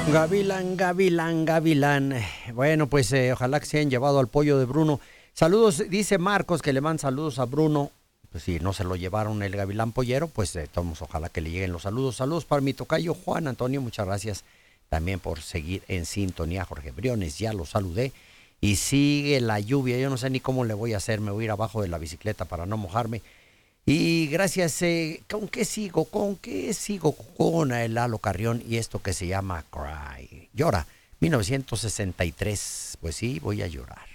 Gavilán, Gavilán, Gavilán. Bueno, pues ojalá que se hayan llevado al pollo de Bruno. Saludos, dice Marcos que le mandan saludos a Bruno. Pues si no se lo llevaron el Gavilán Pollero, pues todos ojalá que le lleguen los saludos. Saludos para mi tocayo Juan Antonio, muchas gracias también por seguir en sintonía. Jorge Briones, ya lo saludé. Y sigue la lluvia, yo no sé ni cómo le voy a hacer, me voy a ir abajo de la bicicleta para no mojarme. Y gracias, ¿con qué sigo? ¿Con qué sigo? Con el Lalo Carrión y esto que se llama Cry. Llora, 1963. Pues sí, voy a llorar.